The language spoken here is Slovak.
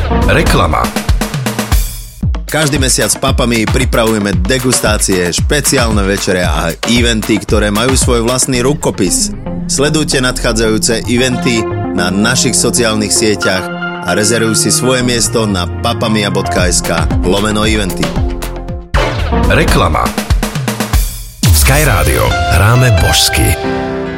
Reklama. Každý mesiac s papami pripravujeme degustácie, špeciálne večere a eventy, ktoré majú svoj vlastný rukopis. Sledujte nadchádzajúce eventy na našich sociálnych sieťach a rezervuj si svoje miesto na papamia.sk/eventy. Reklama. Sky Radio. Hráme božsky.